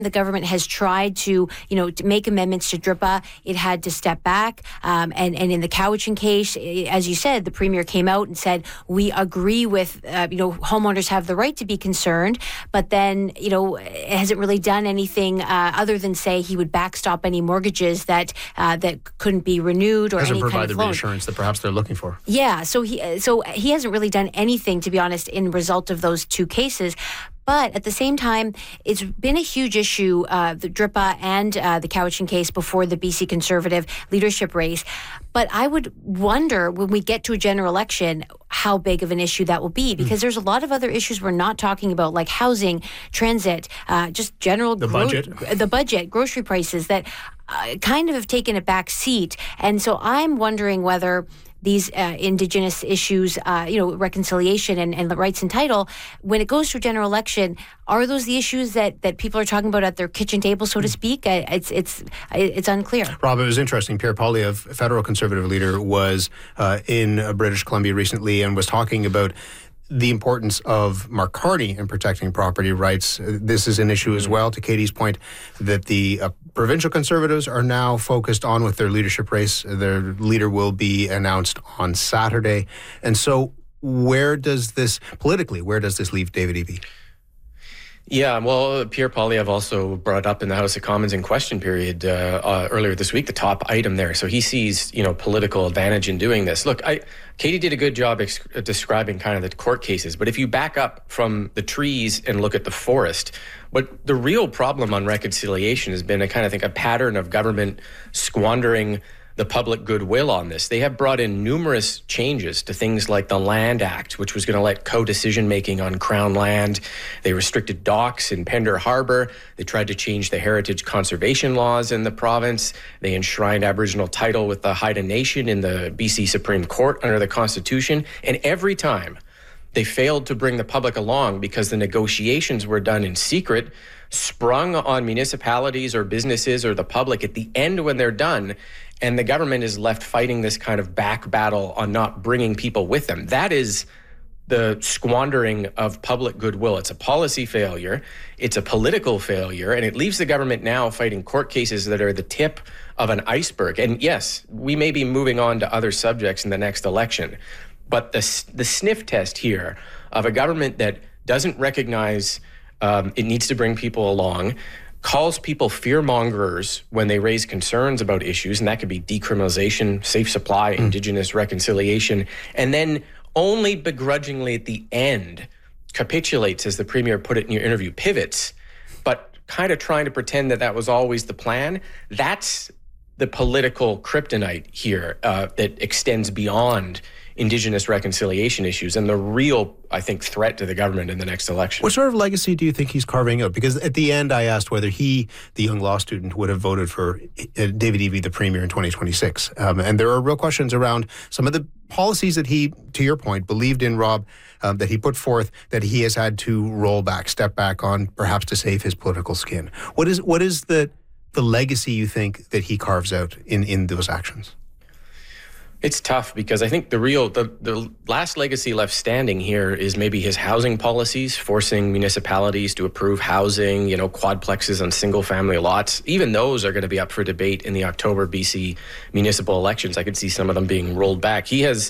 The government has tried to make amendments to DRIPA. It had to step back. And in the Cowichan case, as you said, the Premier came out and said, we agree with, homeowners have the right to be concerned. But then, it hasn't really done anything other than say he would backstop any mortgages that couldn't be renewed or any kind of loan. Hasn't provided the reassurance that perhaps they're looking for. Yeah, so he hasn't really done anything, to be honest, in result of those two cases. But at the same time, it's been a huge issue, the DRIPA and the Cowichan case before the BC Conservative leadership race. But I would wonder when we get to a general election how big of an issue that will be, because there's a lot of other issues we're not talking about, like housing, transit, just general the budget, grocery prices that kind of have taken a back seat. And so I'm wondering whether these Indigenous issues, reconciliation and the rights and title, when it goes to a general election, are those the issues that people are talking about at their kitchen table, so to speak? It's unclear. Rob, it was interesting. Pierre Poilievre, federal Conservative leader, was in British Columbia recently and was talking about the importance of Mark Carney in protecting property rights. This is an issue as well, to Katie's point, that the provincial Conservatives are now focused on with their leadership race. Their leader will be announced on Saturday. And so where does this leave David Eby? Yeah, well, Pierre Poilievre also brought up in the House of Commons in question period earlier this week the top item there. So he sees, political advantage in doing this. Look, Katie did a good job describing kind of the court cases. But if you back up from the trees and look at the forest, what the real problem on reconciliation has been a pattern of government squandering the public goodwill on this. They have brought in numerous changes to things like the Land Act, which was going to let co-decision making on Crown land. They restricted docks in Pender Harbour. They tried to change the heritage conservation laws in the province. They enshrined Aboriginal title with the Haida Nation in the BC Supreme Court under the Constitution. And every time they failed to bring the public along because the negotiations were done in secret, sprung on municipalities or businesses or the public at the end when they're done, and the government is left fighting this kind of back battle on not bringing people with them. That is the squandering of public goodwill. It's a policy failure, it's a political failure, and it leaves the government now fighting court cases that are the tip of an iceberg. And yes, we may be moving on to other subjects in the next election, but the sniff test here of a government that doesn't recognize it needs to bring people along, calls people fear-mongers when they raise concerns about issues, and that could be decriminalization, safe supply, Indigenous reconciliation, and then only begrudgingly at the end capitulates, as the Premier put it in your interview, pivots, but kind of trying to pretend that was always the plan. That's the political kryptonite here that extends beyond Indigenous reconciliation issues and the real, I think, threat to the government in the next election. What sort of legacy do you think he's carving out? Because at the end, I asked whether he, the young law student, would have voted for David Eby, the Premier, in 2026. And there are real questions around some of the policies that he, to your point, believed in, Rob, that he put forth, that he has had to step back on, perhaps to save his political skin. What is the legacy you think that he carves out in those actions? It's tough because I think the last legacy left standing here is maybe his housing policies, forcing municipalities to approve housing, quadplexes on single family lots. Even those are going to be up for debate in the October BC municipal elections. I could see some of them being rolled back.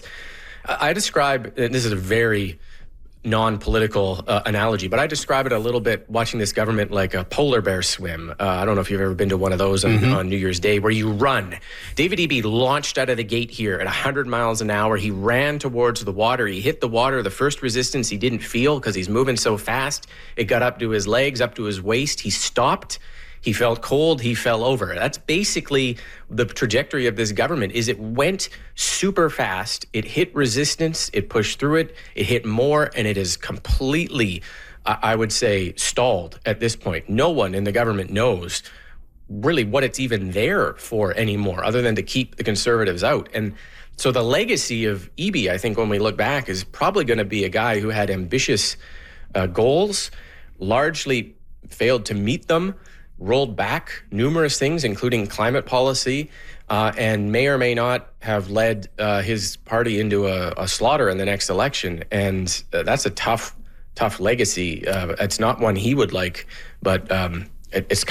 I describe, this is a very non-political analogy, but I describe it a little bit watching this government like a polar bear swim. I don't know if you've ever been to one of those on New Year's Day where you run. David Eby launched out of the gate here at 100 miles an hour. He ran towards the water. He hit the water. The first resistance he didn't feel because he's moving so fast. It got up to his legs, up to his waist. He stopped. He felt cold, he fell over. That's basically the trajectory of this government, is it went super fast, it hit resistance, it pushed through it, it hit more, and it is completely, I would say, stalled at this point. No one in the government knows really what it's even there for anymore, other than to keep the Conservatives out. And so the legacy of Eby, I think, when we look back, is probably going to be a guy who had ambitious goals, largely failed to meet them, rolled back numerous things, including climate policy, and may or may not have led his party into a slaughter in the next election. And that's a tough legacy. It's not one he would like, but it's